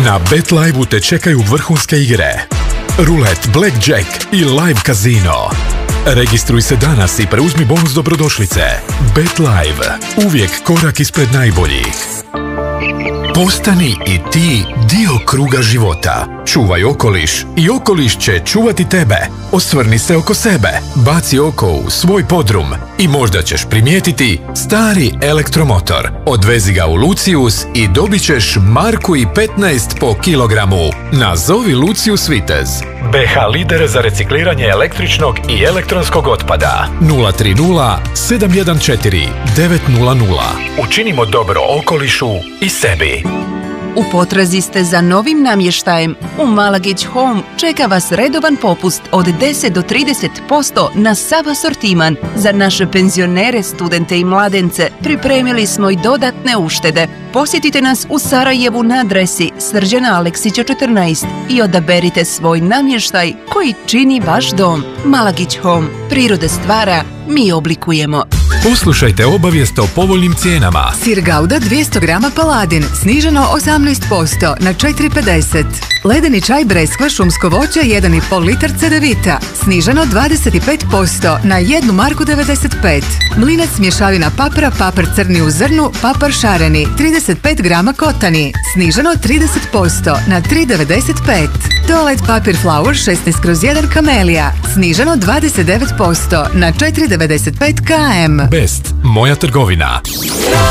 Na BetLive-u te čekaju vrhunske igre. Rulet, Blackjack i Live Casino. Registruj se danas i preuzmi bonus dobrodošlice. BetLive. Uvijek korak ispred najboljih. Postani i ti dio kruga života. Čuvaj okoliš i okoliš će čuvati tebe. Osvrni se oko sebe, baci oko u svoj podrum i možda ćeš primijetiti stari elektromotor. Odvezi ga u Lucius i dobit ćeš 1,15 po kilogramu. Nazovi Lucius Vitez. BH lider za recikliranje električnog i elektronskog otpada. 030 714 900. Učinimo dobro okolišu i sebi. U potrazi ste za novim namještajem? U Malagić Home čeka vas redovan popust od 10 do 30% na sav asortiman. Za naše penzionere, studente i mladence pripremili smo i dodatne uštede. Posjetite nas u Sarajevu na adresi Srđana Aleksića 14 i odaberite svoj namještaj koji čini vaš dom. Malagić Home. Priroda stvara, mi oblikujemo. Poslušajte obavijest o povoljnim cijenama. Sir Gouda 200 grama Paladin, sniženo 18% na 4,50. Ledeni čaj Breskva šumsko voće 1,5 litar Cedevita, sniženo 25% na 1,95 Ml. Mlinac mješavina papra, papar crni u zrnu, papar šareni 35 grama Kotani, sniženo 30% na 3,95. Toalet papir Flower 16/1 Kamelija, sniženo 29% na 4,95 km. Best, moja trgovina.